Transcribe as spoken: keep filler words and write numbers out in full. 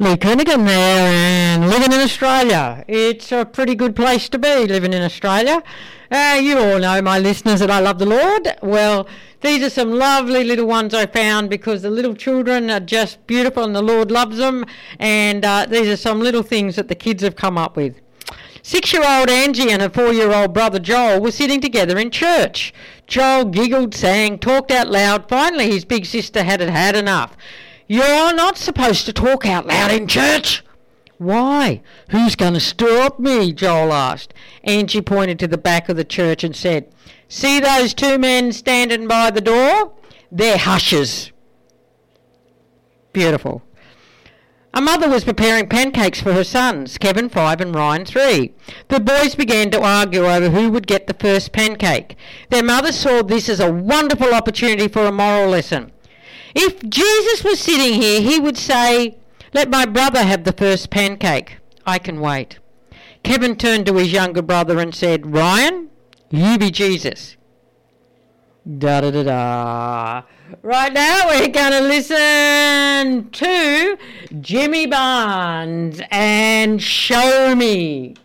Lee Kernaghan there, and living in Australia. It's a pretty good place to be, living in Australia. Uh, you all know, my listeners, that I love the Lord. Well, these are some lovely little ones I found because the little children are just beautiful and the Lord loves them. And uh, these are some little things that the kids have come up with. Six-year-old Angie and her four-year-old brother Joel were sitting together in church. Joel giggled, sang, talked out loud. Finally, his big sister had had enough. "You're not supposed to talk out loud in church." "Why? Who's going to stop me?" Joel asked. Angie pointed to the back of the church and said, "See those two men standing by the door? They're hushers." Beautiful. A mother was preparing pancakes for her sons, Kevin five and Ryan three. The boys began to argue over who would get the first pancake. Their mother saw this as a wonderful opportunity for a moral lesson. If Jesus was sitting here, he would say, "Let my brother have the first pancake. I can wait." Kevin turned to his younger brother and said, "Ryan, you be Jesus." Da-da-da-da. Right now we're going to listen to Jimmy Barnes and Show Me.